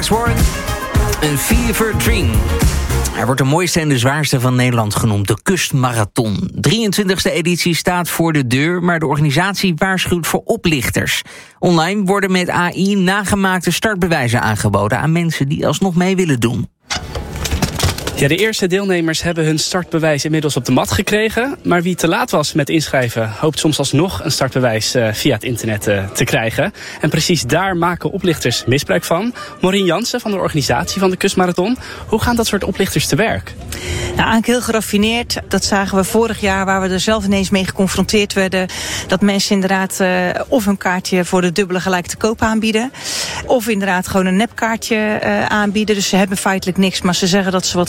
Alex Warren, een fever dream. Hij wordt de mooiste en de zwaarste van Nederland genoemd, de Kustmarathon. 23e editie staat voor de deur, maar de organisatie waarschuwt voor oplichters. Online worden met AI nagemaakte startbewijzen aangeboden aan mensen die alsnog mee willen doen. Ja, de eerste deelnemers hebben hun startbewijs inmiddels op de mat gekregen. Maar wie te laat was met inschrijven, hoopt soms alsnog een startbewijs via het internet te krijgen. En precies daar maken oplichters misbruik van. Maureen Jansen van de organisatie van de Kustmarathon. Hoe gaan dat soort oplichters te werk? Nou, eigenlijk heel geraffineerd. Dat zagen we vorig jaar, waar we er zelf ineens mee geconfronteerd werden. Dat mensen inderdaad of een kaartje voor de dubbele gelijk te koop aanbieden. Of inderdaad gewoon een nepkaartje aanbieden. Dus ze hebben feitelijk niks, maar ze zeggen dat ze wat